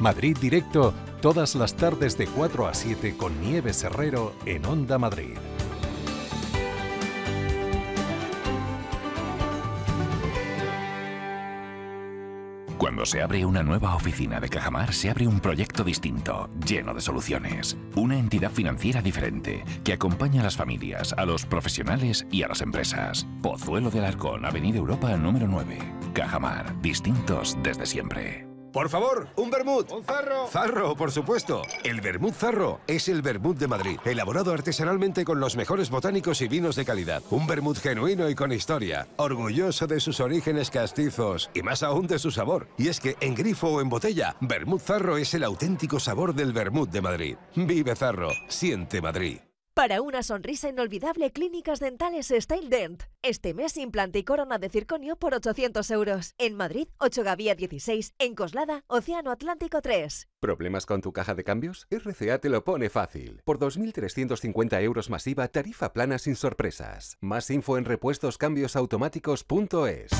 Madrid Directo, todas las tardes de 4 a 7 con Nieves Herrero en Onda Madrid. Cuando se abre una nueva oficina de Cajamar, se abre un proyecto distinto, lleno de soluciones. Una entidad financiera diferente, que acompaña a las familias, a los profesionales y a las empresas. Pozuelo de Alarcón, Avenida Europa número 9. Cajamar, distintos desde siempre. Por favor, un vermut. ¡Un Zarro! Zarro, por supuesto. El vermut Zarro es el vermut de Madrid, elaborado artesanalmente con los mejores botánicos y vinos de calidad. Un vermut genuino y con historia, orgulloso de sus orígenes castizos y más aún de su sabor. Y es que en grifo o en botella, vermut Zarro es el auténtico sabor del vermut de Madrid. Vive Zarro, siente Madrid. Para una sonrisa inolvidable, Clínicas Dentales Style Dent. Este mes, implante y corona de circonio por 800 euros. En Madrid, 8 Gavía 16. En Coslada, Océano Atlántico 3. ¿Problemas con tu caja de cambios? RCA te lo pone fácil. Por 2.350 euros masiva, tarifa plana sin sorpresas. Más info en repuestoscambiosautomáticos.es.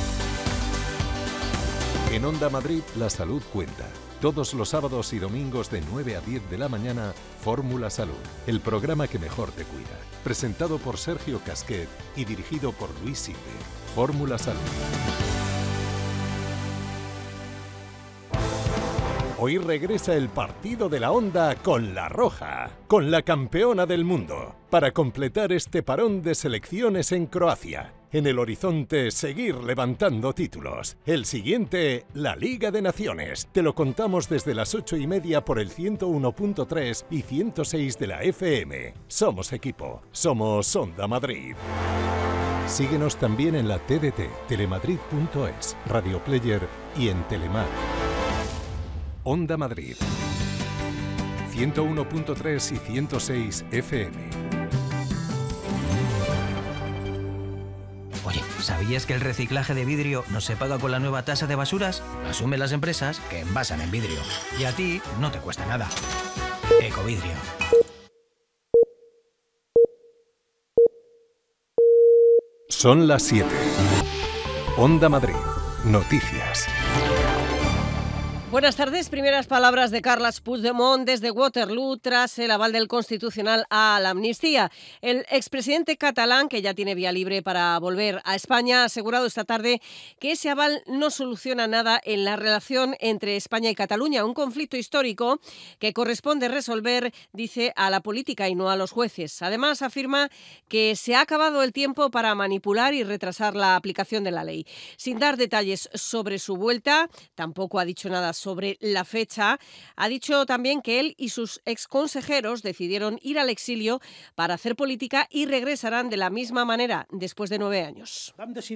En Onda Madrid, la salud cuenta. Todos los sábados y domingos de 9 a 10 de la mañana, Fórmula Salud, el programa que mejor te cuida. Presentado por Sergio Casquet y dirigido por Luis Silve. Fórmula Salud. Hoy regresa el partido de la Onda con La Roja, con la campeona del mundo, para completar este parón de selecciones en Croacia. En el horizonte, seguir levantando títulos. El siguiente, la Liga de Naciones. Te lo contamos desde las 8:30 por el 101.3 y 106 de la FM. Somos equipo. Somos Onda Madrid. Síguenos también en la TDT, telemadrid.es, Radio Player y en Telemar. Onda Madrid. 101.3 y 106 FM. Oye, ¿sabías que el reciclaje de vidrio no se paga con la nueva tasa de basuras? Asumen las empresas que envasan en vidrio. Y a ti no te cuesta nada. Ecovidrio. Son las 7. Onda Madrid. Noticias. Buenas tardes. Primeras palabras de Carles Puigdemont desde Waterloo tras el aval del Constitucional a la amnistía. El expresidente catalán, que ya tiene vía libre para volver a España, ha asegurado esta tarde que ese aval no soluciona nada en la relación entre España y Cataluña, un conflicto histórico que corresponde resolver, dice, a la política y no a los jueces. Además, afirma que se ha acabado el tiempo para manipular y retrasar la aplicación de la ley. Sin dar detalles sobre su vuelta, tampoco ha dicho nada sobre la fecha. Ha dicho también que él y sus exconsejeros decidieron ir al exilio para hacer política y regresarán de la misma manera después de 9 años.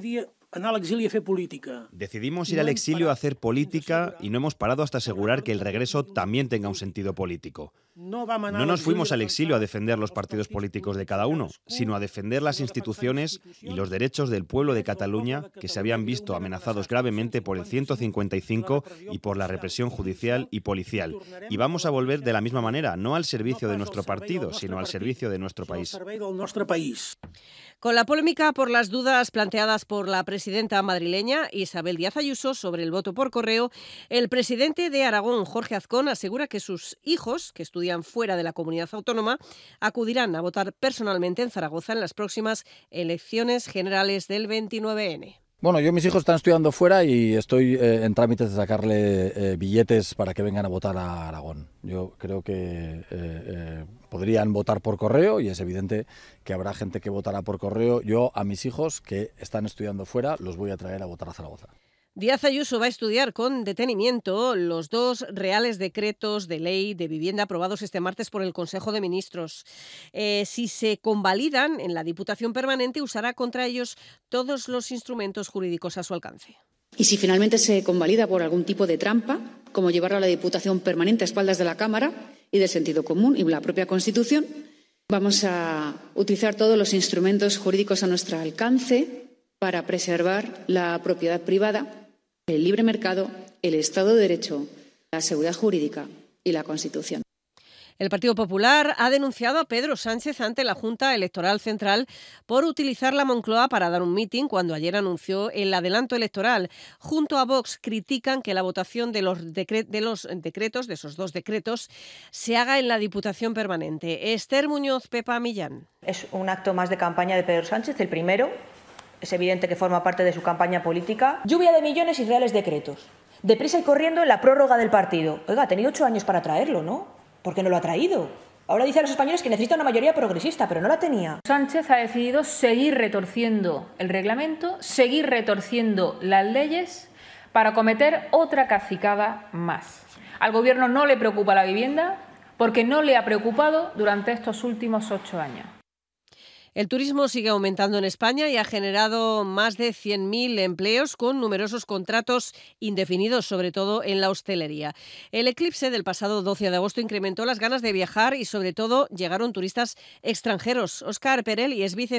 Decidimos ir al exilio a hacer política y no hemos parado hasta asegurar que el regreso también tenga un sentido político. No nos fuimos al exilio a defender los partidos políticos de cada uno, sino a defender las instituciones y los derechos del pueblo de Cataluña, que se habían visto amenazados gravemente por el 155 y por la represión judicial y policial. Y vamos a volver de la misma manera, no al servicio de nuestro partido, sino al servicio de nuestro país. Con la polémica por las dudas planteadas por la presidenta madrileña Isabel Díaz Ayuso sobre el voto por correo, el presidente de Aragón, Jorge Azcón, asegura que sus hijos, que estudian fuera de la comunidad autónoma, acudirán a votar personalmente en Zaragoza en las próximas elecciones generales del 29N. Bueno, mis hijos están estudiando fuera y estoy en trámites de sacarle billetes para que vengan a votar a Aragón. Yo creo que podrían votar por correo y es evidente que habrá gente que votará por correo. Yo a mis hijos que están estudiando fuera los voy a traer a votar a Zaragoza. Díaz Ayuso va a estudiar con detenimiento los 2 reales decretos de ley de vivienda aprobados este martes por el Consejo de Ministros. Si se convalidan en la Diputación Permanente, usará contra ellos todos los instrumentos jurídicos a su alcance. Y si finalmente se convalida por algún tipo de trampa, como llevarlo a la Diputación Permanente a espaldas de la Cámara y del sentido común y la propia Constitución, vamos a utilizar todos los instrumentos jurídicos a nuestro alcance para preservar la propiedad privada, el libre mercado, el Estado de Derecho, la seguridad jurídica y la Constitución. El Partido Popular ha denunciado a Pedro Sánchez ante la Junta Electoral Central por utilizar la Moncloa para dar un mitin cuando ayer anunció el adelanto electoral. Junto a Vox critican que la votación de esos dos decretos, se haga en la Diputación Permanente. Esther Muñoz, Pepa Millán. Es un acto más de campaña de Pedro Sánchez, el primero. Es evidente que forma parte de su campaña política. Lluvia de millones y reales decretos. Deprisa y corriendo en la prórroga del partido. Oiga, ha tenido 8 años para traerlo, ¿no? ¿Por qué no lo ha traído? Ahora dice a los españoles que necesita una mayoría progresista, pero no la tenía. Sánchez ha decidido seguir retorciendo el reglamento, seguir retorciendo las leyes para cometer otra cacicada más. Al Gobierno no le preocupa la vivienda porque no le ha preocupado durante estos últimos 8 años. El turismo sigue aumentando en España y ha generado más de 100.000 empleos con numerosos contratos indefinidos, sobre todo en la hostelería. El eclipse del pasado 12 de agosto incrementó las ganas de viajar y, sobre todo, llegaron turistas extranjeros. Óscar Perelli es